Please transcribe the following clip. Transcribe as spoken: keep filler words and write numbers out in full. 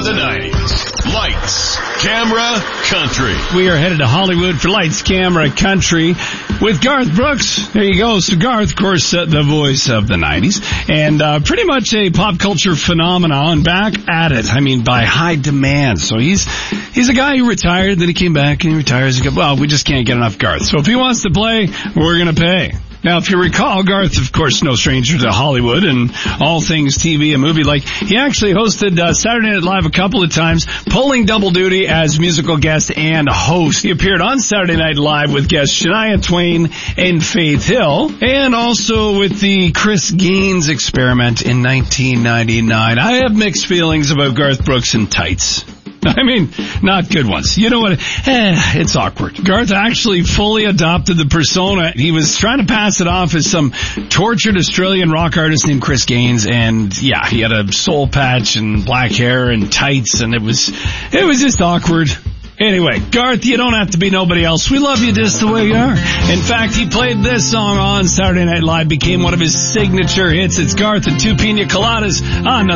of the nineties. Lights, Camera, Country. We are headed to Hollywood for Lights, Camera, Country with Garth Brooks. There you go. So Garth, of course, uh, the voice of the nineties, and uh, pretty much a pop culture phenomenon, back at it. I mean, by high demand. So he's he's a guy who retired, then he came back and he retires. He goes, well, we just can't get enough Garth. So if he wants to play, we're going to pay. Now, if you recall, Garth, of course, no stranger to Hollywood and all things T V and movie. Like, he actually hosted uh, Saturday Night Live a couple of times, pulling double duty as musical guest and host. He appeared on Saturday Night Live with guests Shania Twain and Faith Hill, and also with the Chris Gaines experiment in nineteen ninety-nine. I have mixed feelings about Garth Brooks in tights. I mean, not good ones. You know what? Eh, it's awkward. Garth actually fully adopted the persona. He was trying to pass it off as some tortured Australian rock artist named Chris Gaines, and yeah, he had a soul patch and black hair and tights, and it was, it was just awkward. Anyway, Garth, you don't have to be nobody else. We love you just the way you are. In fact, he played this song on Saturday Night Live, became one of his signature hits. It's Garth and Two Pina Coladas on